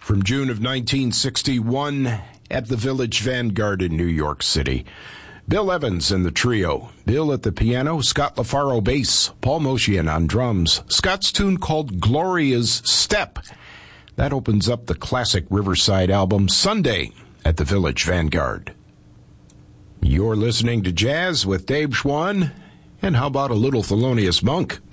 from June of 1961 at the Village Vanguard in New York City. Bill Evans and the trio. Bill at the piano, Scott LaFaro bass, Paul Motian on drums. Scott's tune called Gloria's Step. That opens up the classic Riverside album Sunday at the Village Vanguard. You're listening to Jazz with Dave Schwann. And how about a little Thelonious Monk?